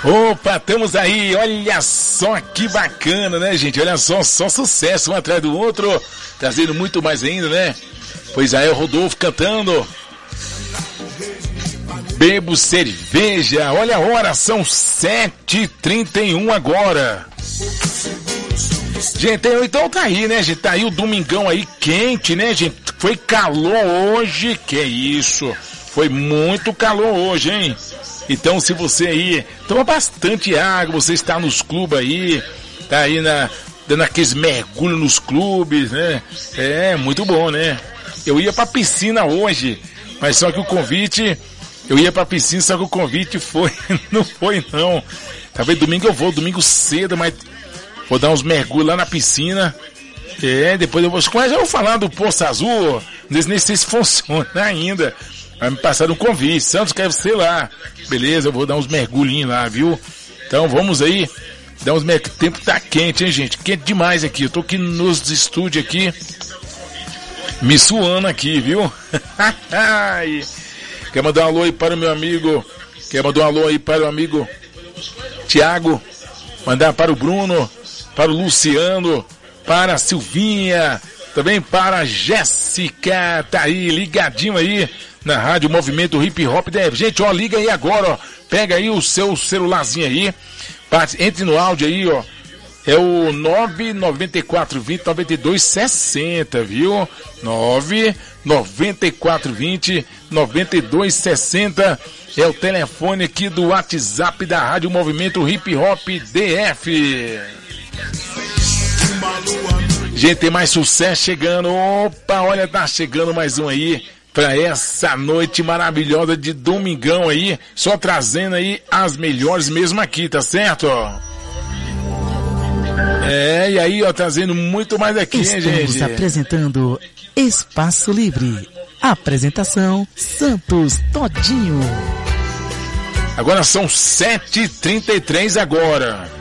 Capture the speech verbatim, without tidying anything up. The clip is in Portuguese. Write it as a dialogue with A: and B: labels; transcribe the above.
A: Opa, estamos aí, olha só que bacana, né, gente? Olha só, só sucesso um atrás do outro, trazendo muito mais ainda, né? Pois aí, o Rodolfo cantando. Bebo cerveja, olha a hora, são sete e trinta e um agora. Gente, então tá aí, né, gente? Tá aí o domingão aí quente, né, gente? Foi calor hoje, que isso? Foi muito calor hoje, hein? Então, se você aí toma bastante água, você está nos clubes aí, tá aí na, dando aqueles mergulhos nos clubes, né? É, muito bom, né? Eu ia pra piscina hoje, mas só que o convite, eu ia pra piscina, só que o convite foi, não foi não. Talvez domingo eu vou, domingo cedo, mas vou dar uns mergulhos lá na piscina. É, depois eu vou, mas eu vou falar do Poço Azul, não sei se funciona ainda. Vai me passar um convite, Santos quer você lá. Beleza, eu vou dar uns mergulhinhos lá, viu? Então vamos aí, dar uns mergulhos. O tempo tá quente, hein, gente? Quente demais aqui. Eu tô aqui nos estúdios aqui, me suando aqui, viu? Quer mandar um alô aí para o meu amigo, quer mandar um alô aí para o amigo Tiago, mandar para o Bruno, para o Luciano, para a Silvinha, também para a Jéssica, tá aí, ligadinho aí na Rádio Movimento Hip Hop. Gente, ó, liga aí agora, ó, pega aí o seu celularzinho aí, entre no áudio aí, ó, é o nove nove quatro dois zero nove dois seis zero, viu? nove nove quatro dois zero nove dois seis zero é o telefone aqui do WhatsApp da Rádio Movimento Hip Hop D F. Gente, tem mais sucesso chegando. Opa, olha, tá chegando mais um aí pra essa noite maravilhosa de domingão aí, só trazendo aí as melhores mesmo aqui, tá certo? É, e aí, ó, trazendo muito mais aqui, hein, gente?
B: Estamos apresentando Espaço Livre. Apresentação Santos Todinho.
A: Agora são sete e trinta e três agora.